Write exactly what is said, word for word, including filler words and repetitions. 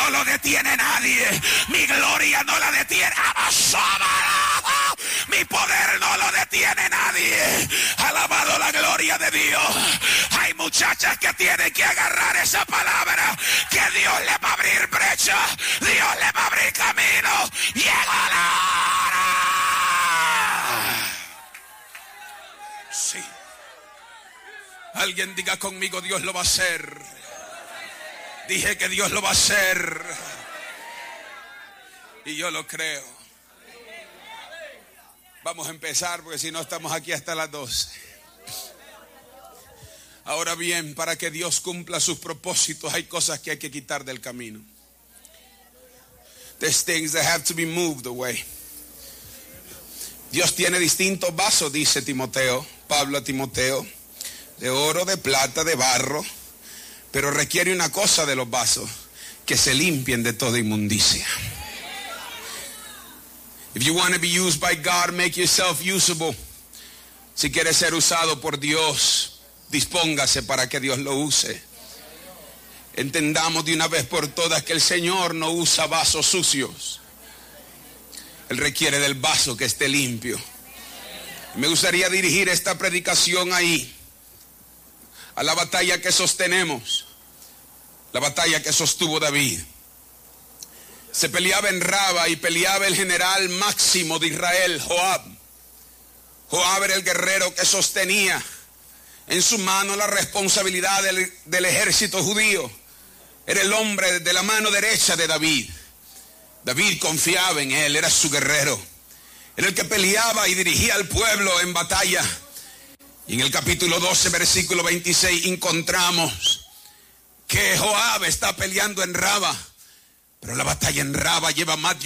no lo detiene nadie. Mi gloria no la detiene. Mi poder no lo detiene nadie. Alabado la gloria de Dios. Hay muchachas que tienen que agarrar esa palabra, que Dios le va a abrir brecha, Dios le va a abrir camino. Llega la hora. Sí. Alguien diga conmigo: Dios lo va a hacer. Dije que Dios lo va a hacer. Y yo lo creo. Vamos a empezar, porque si no estamos aquí hasta las doce. Ahora bien, para que Dios cumpla sus propósitos, hay cosas que hay que quitar del camino. There's things that have to be moved away. Dios tiene distintos vasos, dice Timoteo, Pablo a Timoteo, de oro, de plata, de barro, pero requiere una cosa de los vasos: que se limpien de toda inmundicia. If you want to be used by God, make yourself usable. Si quieres ser usado por Dios, dispóngase para que Dios lo use. Entendamos de una vez por todas que el Señor no usa vasos sucios. Él requiere del vaso que esté limpio. Me gustaría dirigir esta predicación ahí, a la batalla que sostenemos, la batalla que sostuvo David. Se peleaba en Raba y peleaba el general máximo de Israel, Joab. Joab era el guerrero que sostenía en su mano la responsabilidad del, del ejército judío. Era el hombre de la mano derecha de David. David confiaba en él, era su guerrero. Era el que peleaba y dirigía al pueblo en batalla. Y en el capítulo doce, versículo veintiséis, encontramos que Joab está peleando en Raba. Pero la batalla en Raba lleva más